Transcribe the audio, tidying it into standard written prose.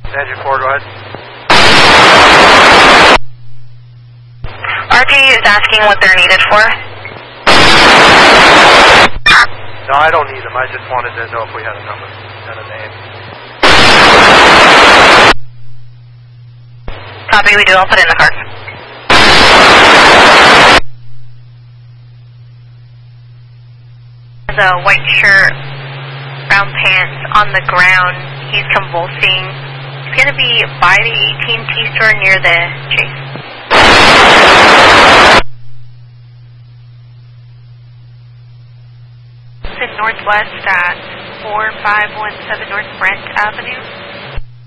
Engine 4, go ahead. RP is asking what they're needed for. No, I don't need them. I just wanted to know if we had a number and a name. Copy, we do. I'll put it in the car. The white shirt, brown pants, on the ground. He's convulsing. He's going to be by the AT&T store near the Chase. Northwest at 4517 North Brent Avenue.